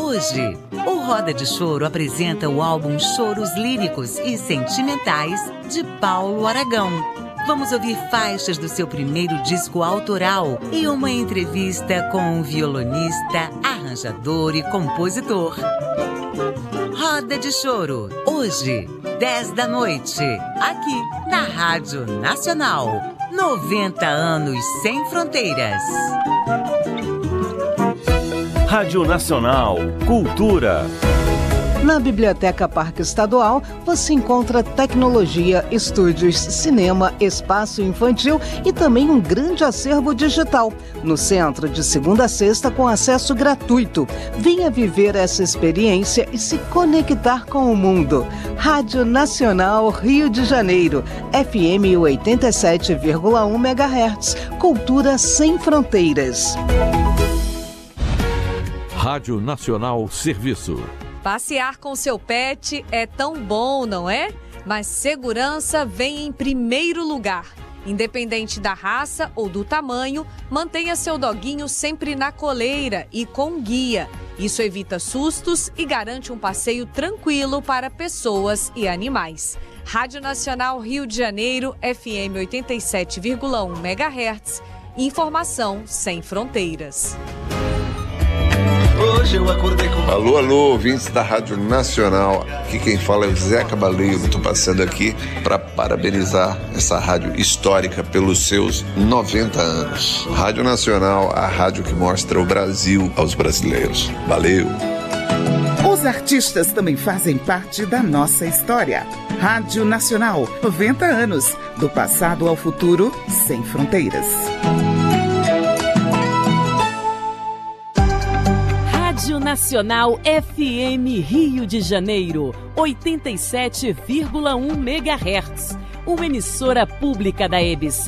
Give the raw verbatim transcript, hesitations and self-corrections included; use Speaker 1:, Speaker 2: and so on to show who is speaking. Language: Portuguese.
Speaker 1: hoje. O Roda de Choro apresenta o álbum Choros Líricos e Sentimentais de Paulo Aragão. Vamos ouvir faixas do seu primeiro disco autoral e uma entrevista com um violonista, arranjador e compositor. Roda de Choro, hoje, dez da noite, aqui na Rádio Nacional. noventa anos sem fronteiras.
Speaker 2: Rádio Nacional, Cultura.
Speaker 3: Na Biblioteca Parque Estadual, você encontra tecnologia, estúdios, cinema, espaço infantil e também um grande acervo digital. No centro, de segunda a sexta, com acesso gratuito. Venha viver essa experiência e se conectar com o mundo. Rádio Nacional Rio de Janeiro, F M oitenta e sete vírgula um megahertz. Cultura sem fronteiras.
Speaker 4: Rádio Nacional Serviço.
Speaker 5: Passear com seu pet é tão bom, não é? Mas segurança vem em primeiro lugar. Independente da raça ou do tamanho, mantenha seu doguinho sempre na coleira e com guia. Isso evita sustos e garante um passeio tranquilo para pessoas e animais. Rádio Nacional Rio de Janeiro, F M oitenta e sete vírgula um megahertz. Informação sem fronteiras.
Speaker 6: Hoje eu acordei com...
Speaker 7: Alô, alô, ouvintes da Rádio Nacional. Aqui quem fala é o Zé Cabaleiro. Estou passando aqui para parabenizar essa rádio histórica pelos seus noventa anos. Rádio Nacional, a rádio que mostra o Brasil aos brasileiros. Valeu!
Speaker 8: Os artistas também fazem parte da nossa história. Rádio Nacional, noventa anos. Do passado ao futuro, sem fronteiras.
Speaker 9: Rádio Nacional F M Rio de Janeiro, oitenta e sete vírgula um megahertz. Uma emissora pública da E B C